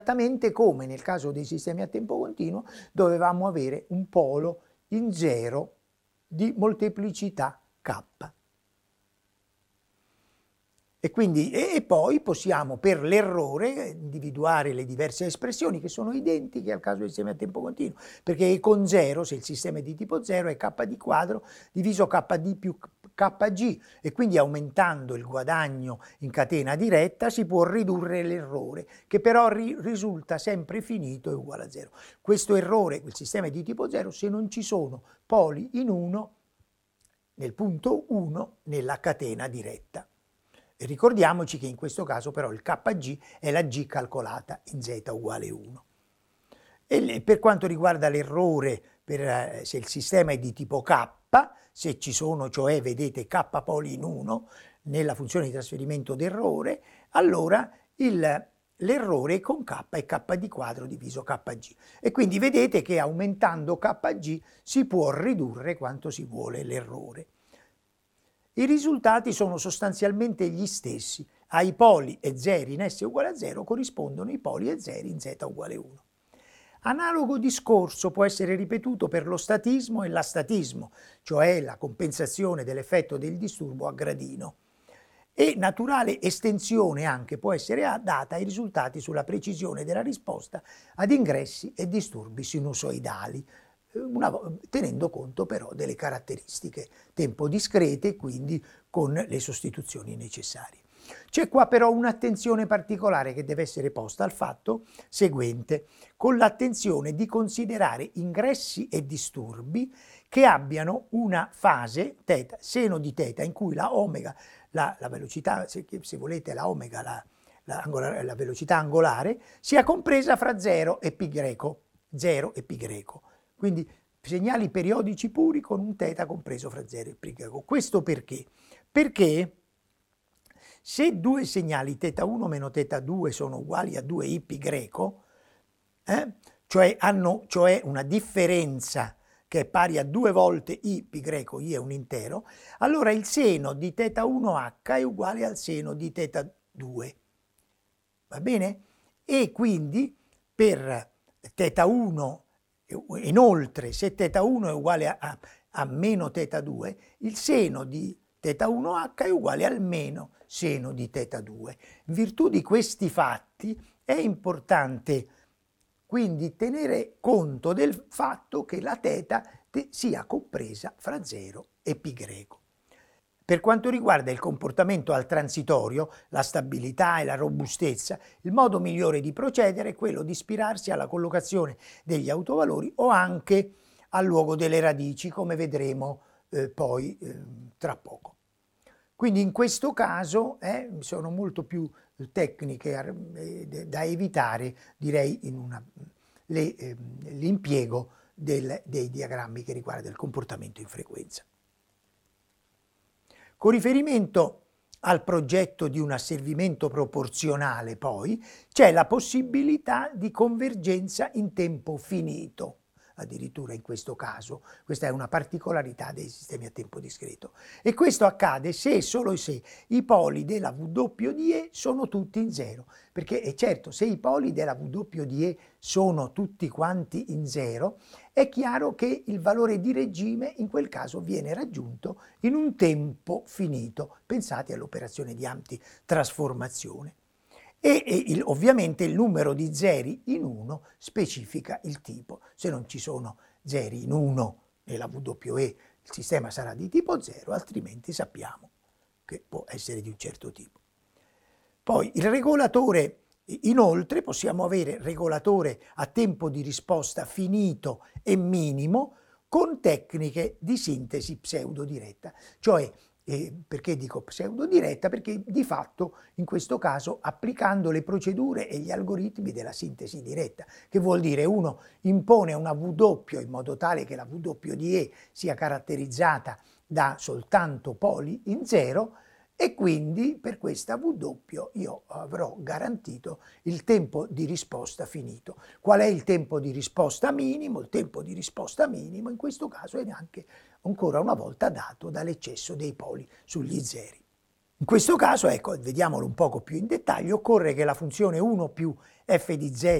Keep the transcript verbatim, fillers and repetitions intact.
Esattamente come nel caso dei sistemi a tempo continuo dovevamo avere un polo in zero di molteplicità k. E, quindi, e poi possiamo per l'errore individuare le diverse espressioni che sono identiche al caso dei sistemi a tempo continuo, perché con zero, se il sistema è di tipo zero, è kd quadro diviso kd più kg, e quindi aumentando il guadagno in catena diretta si può ridurre l'errore, che però ri risulta sempre finito e uguale a zero. Questo errore, il sistema è di tipo zero se non ci sono poli in uno nel punto uno nella catena diretta. E ricordiamoci che in questo caso però il kg è la g calcolata in z uguale uno. E per quanto riguarda l'errore, per se il sistema è di tipo k, se ci sono, cioè vedete k poli in uno nella funzione di trasferimento d'errore, allora l'errore con k è kd quadro diviso kg. E quindi vedete che aumentando kg si può ridurre quanto si vuole l'errore. I risultati sono sostanzialmente gli stessi. Ai poli e zeri in S uguale a zero corrispondono i poli e zeri in Z uguale uno. Analogo discorso può essere ripetuto per lo statismo e l'astatismo, cioè la compensazione dell'effetto del disturbo a gradino. E naturale estensione anche può essere data ai risultati sulla precisione della risposta ad ingressi e disturbi sinusoidali, Una, tenendo conto però delle caratteristiche tempo discrete e quindi con le sostituzioni necessarie. C'è qua però un'attenzione particolare che deve essere posta al fatto seguente, con l'attenzione di considerare ingressi e disturbi che abbiano una fase θ, seno di θ, in cui la omega, la, la velocità, se, se volete la omega, la, la, angolare, la velocità angolare, sia compresa fra zero e π greco, zero e π greco. Quindi segnali periodici puri con un θ compreso fra zero e π greco. Questo perché? Perché se due segnali θ uno meno θ due sono uguali a due i π greco, eh, cioè hanno cioè una differenza che è pari a due volte i π greco, i è un intero, allora il seno di θ uno h è uguale al seno di θ due. Va bene? E quindi per θ uno, inoltre, se θ uno è uguale a, a, a meno θ due, il seno di θ uno h è uguale al meno seno di θ due. In virtù di questi fatti è importante quindi tenere conto del fatto che la θ sia compresa fra zero e π greco. Per quanto riguarda il comportamento al transitorio, la stabilità e la robustezza, il modo migliore di procedere è quello di ispirarsi alla collocazione degli autovalori o anche al luogo delle radici, come vedremo eh, poi eh, tra poco. Quindi in questo caso eh, sono molto più tecniche eh, da evitare, direi, in una, le, eh, l'impiego del, dei diagrammi che riguarda il comportamento in frequenza. Con riferimento al progetto di un asservimento proporzionale, poi, c'è la possibilità di convergenza in tempo finito, addirittura in questo caso. Questa è una particolarità dei sistemi a tempo discreto. E questo accade se e solo se i poli della W di E sono tutti in zero. Perché è certo, se i poli della W di E sono tutti quanti in zero, è chiaro che il valore di regime in quel caso viene raggiunto in un tempo finito. Pensate all'operazione di antitrasformazione. E, e il, ovviamente il numero di zeri in uno specifica il tipo. Se non ci sono zeri in uno nella W E, il sistema sarà di tipo zero, altrimenti sappiamo che può essere di un certo tipo. Poi il regolatore, inoltre possiamo avere regolatore a tempo di risposta finito e minimo con tecniche di sintesi pseudodiretta, cioè Eh, perché dico pseudodiretta? Perché di fatto in questo caso applicando le procedure e gli algoritmi della sintesi diretta, che vuol dire uno impone una W in modo tale che la W di E sia caratterizzata da soltanto poli in zero e quindi per questa W io avrò garantito il tempo di risposta finito. Qual è il tempo di risposta minimo? Il tempo di risposta minimo in questo caso è anche ancora una volta dato dall'eccesso dei poli sugli zeri. In questo caso, ecco, vediamolo un poco più in dettaglio, occorre che la funzione uno più f di z